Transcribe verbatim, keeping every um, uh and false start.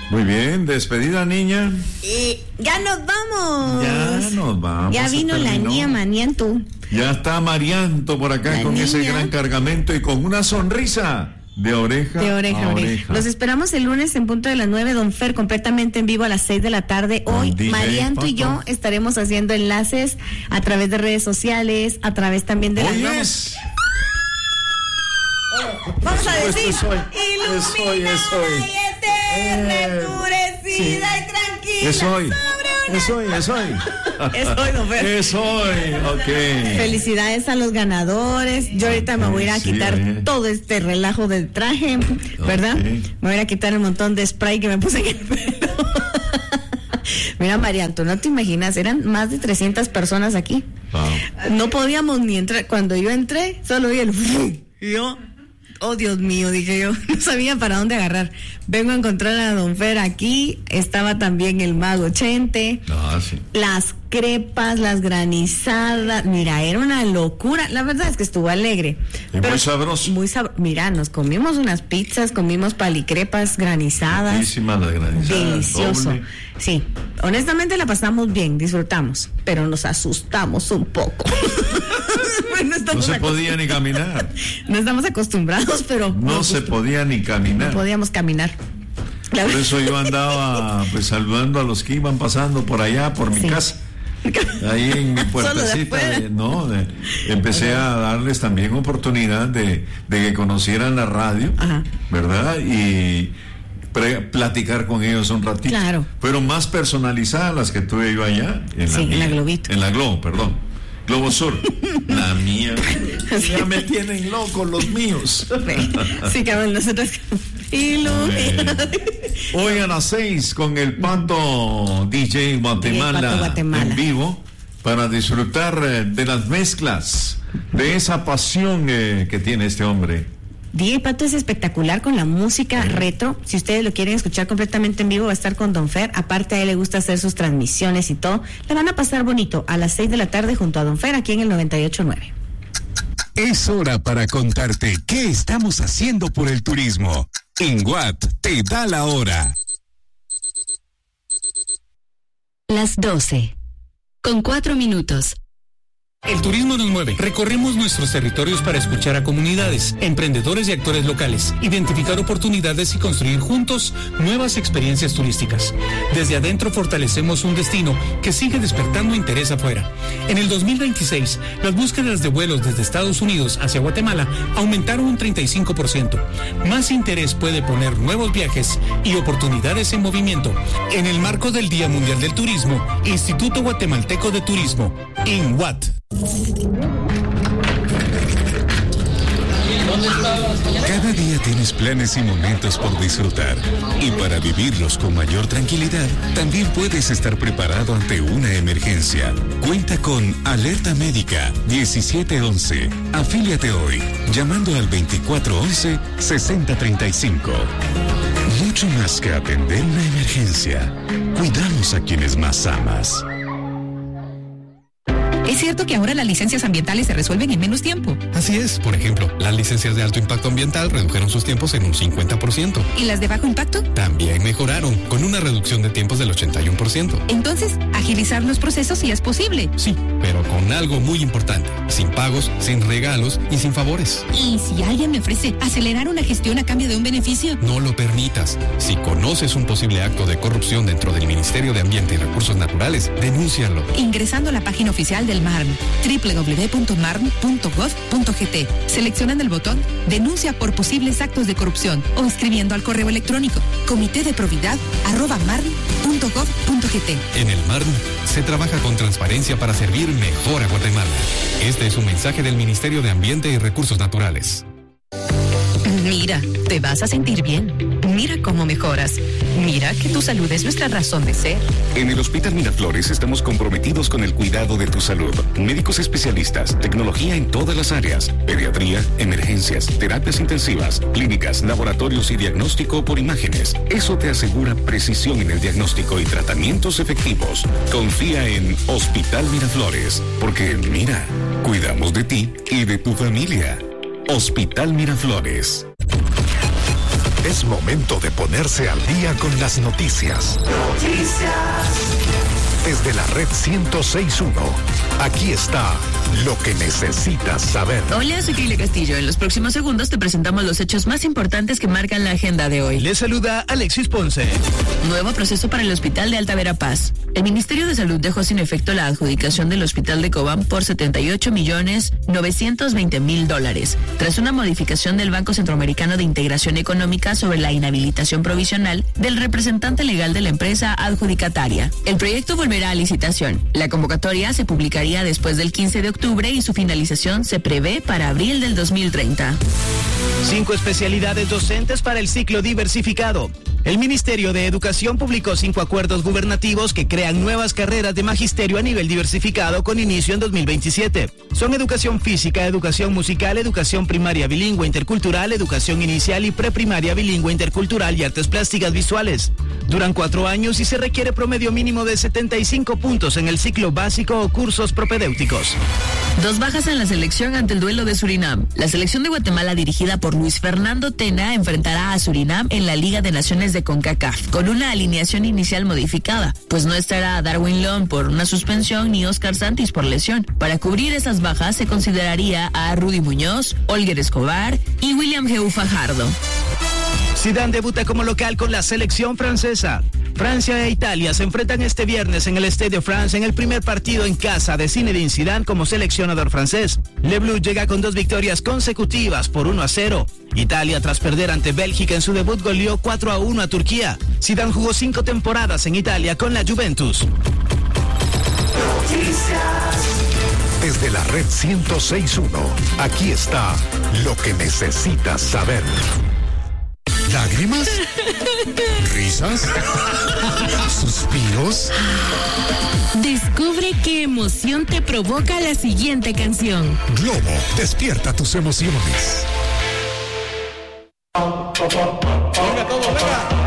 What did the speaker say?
Muy bien, despedida, niña. Eh, ya nos vamos. Ya nos vamos. Ya vino la niña Marianto. Ya está Marianto por acá la con niña. Ese gran cargamento y con una sonrisa de oreja de oreja a oreja. oreja. Los esperamos el lunes en punto de las nueve, Don Fer, completamente en vivo a las seis de la tarde. Hoy Marianto y yo estaremos haciendo enlaces a través de redes sociales, a través también de Hoy las es. Vamos a decir, es hoy, es hoy, es hoy. Eh, endurecida sí. y tranquila. Es hoy, es hoy, es hoy. Es hoy, Don Fer. Es hoy, ok. Felicidades a los ganadores. Yo ahorita me voy a ir a quitar sí, eh. todo este relajo del traje, ¿verdad? Okay. Me voy a ir a quitar el montón de spray que me puse en el pelo. Mira, Marianto, no te imaginas, eran más de trescientas personas aquí. Wow. No podíamos ni entrar. Cuando yo entré, solo vi el... Y yo... Oh, Dios mío, dije yo, no sabía para dónde agarrar. Vengo a encontrar a Don Fer aquí, estaba también el Mago Chente, ah, sí. las crepas, las granizadas, mira, era una locura. La verdad es que estuvo alegre. Y pero muy sabroso. Muy sab- mira, nos comimos unas pizzas, comimos palicrepas granizadas. Buenísimas las granizadas. Delicioso. Doble. Sí, honestamente la pasamos bien, disfrutamos, pero nos asustamos un poco. No, no se podía ni caminar. No estamos acostumbrados, pero... No se podía ni caminar. No podíamos caminar. Por eso yo andaba pues saludando a los que iban pasando por allá, por mi sí. casa. Ahí en mi puertecita, de, no, de, empecé a darles también oportunidad de, de que conocieran la radio, ajá. ¿verdad? Y pre- platicar con ellos un ratito. Claro. Pero más personalizadas las que tuve yo allá. En sí, la en mía, la Globito. En la Globo, perdón. Globo Sur, la mía. Ya me tienen locos los míos. Sí, cabrón, nosotros. Hoy a las seis con el Pato D J Guatemala, Pato Guatemala en vivo para disfrutar de las mezclas, de esa pasión eh, que tiene este hombre. D J Pato es espectacular con la música uh-huh. retro. Si ustedes lo quieren escuchar completamente en vivo, va a estar con Don Fer. Aparte, a él le gusta hacer sus transmisiones y todo. Le van a pasar bonito a las seis de la tarde junto a Don Fer aquí en el noventa y ocho punto nueve. Es hora para contarte qué estamos haciendo por el turismo. En Watt te da la hora. Las doce. Con cuatro minutos. El turismo nos mueve. Recorremos nuestros territorios para escuchar a comunidades, emprendedores y actores locales, identificar oportunidades y construir juntos nuevas experiencias turísticas. Desde adentro fortalecemos un destino que sigue despertando interés afuera. En el dos mil veintiséis, las búsquedas de vuelos desde Estados Unidos hacia Guatemala aumentaron un treinta y cinco por ciento. Más interés puede poner nuevos viajes y oportunidades en movimiento. En el marco del Día Mundial del Turismo, Instituto Guatemalteco de Turismo, INWAT. Cada día tienes planes y momentos por disfrutar. Y para vivirlos con mayor tranquilidad, también puedes estar preparado ante una emergencia. Cuenta con Alerta Médica diecisiete once. Afíliate hoy, llamando al veinticuatro once sesenta treinta y cinco. Mucho más que atender una emergencia, cuidamos a quienes más amas. ¿Es cierto que ahora las licencias ambientales se resuelven en menos tiempo? Así es. Por ejemplo, las licencias de alto impacto ambiental redujeron sus tiempos en un cincuenta por ciento. ¿Y las de bajo impacto? También mejoraron, con una reducción de tiempos del ochenta y uno por ciento. Entonces, agilizar los procesos sí es posible. Sí, pero con algo muy importante. Sin pagos, sin regalos y sin favores. ¿Y si alguien me ofrece acelerar una gestión a cambio de un beneficio? No lo permitas. Si conoces un posible acto de corrupción dentro del Ministerio de Ambiente y Recursos Naturales, denúncialo. Ingresando a la página oficial del MARN, doble u doble u doble u punto marn punto gov punto gt. Seleccionan el botón Denuncia por posibles actos de corrupción o escribiendo al correo electrónico comité de probidad arroba marn punto gov punto gt. En el MARN se trabaja con transparencia para servir mejor a Guatemala. Este es un mensaje del Ministerio de Ambiente y Recursos Naturales. Mira, te vas a sentir bien. Mira cómo mejoras. Mira que tu salud es nuestra razón de ser. En el Hospital Miraflores estamos comprometidos con el cuidado de tu salud. Médicos especialistas, tecnología en todas las áreas, pediatría, emergencias, terapias intensivas, clínicas, laboratorios y diagnóstico por imágenes. Eso te asegura precisión en el diagnóstico y tratamientos efectivos. Confía en Hospital Miraflores, porque mira, cuidamos de ti y de tu familia. Hospital Miraflores. Es momento de ponerse al día con las noticias. Noticias. Desde la red ciento seis punto uno, aquí está lo que necesitas saber. Hola, soy Keila Castillo. En los próximos segundos te presentamos los hechos más importantes que marcan la agenda de hoy. Le saluda Alexis Ponce. Nuevo proceso para el Hospital de Alta Verapaz. El Ministerio de Salud dejó sin efecto la adjudicación del Hospital de Cobán por setenta y ocho millones novecientos veinte mil dólares, tras una modificación del Banco Centroamericano de Integración Económica sobre la inhabilitación provisional del representante legal de la empresa adjudicataria. El proyecto volverá a licitación. La convocatoria se publicaría después del quince de octubre y su finalización se prevé para abril del dos mil treinta. Cinco especialidades docentes para el ciclo diversificado. El Ministerio de Educación publicó cinco acuerdos gubernativos que crean nuevas carreras de magisterio a nivel diversificado con inicio en dos mil veintisiete. Son educación física, educación musical, educación primaria bilingüe intercultural, educación inicial y preprimaria bilingüe intercultural y artes plásticas visuales. Duran cuatro años y se requiere promedio mínimo de setenta y cinco puntos en el ciclo básico o cursos propedéuticos. Dos bajas en la selección ante el duelo de Surinam. La selección de Guatemala, dirigida por Luis Fernando Tena, enfrentará a Surinam en la Liga de Naciones de CONCACAF, con una alineación inicial modificada, pues no estará Darwin Long por una suspensión ni Oscar Santis por lesión. Para cubrir esas bajas se consideraría a Rudy Muñoz, Olger Escobar y William Geu Fajardo. Zidane debuta como local con la selección francesa. Francia e Italia se enfrentan este viernes en el Stade de France en el primer partido en casa de Zinedine Zidane como seleccionador francés. Le Bleu llega con dos victorias consecutivas por uno a cero. Italia, tras perder ante Bélgica en su debut, goleó cuatro a uno a Turquía. Zidane jugó cinco temporadas en Italia con la Juventus. Desde la red ciento seis punto uno, aquí está lo que necesitas saber. ¿Lágrimas? ¿Risas? ¿Suspiros? Descubre qué emoción te provoca la siguiente canción. Globo, despierta tus emociones. Venga, todo, venga.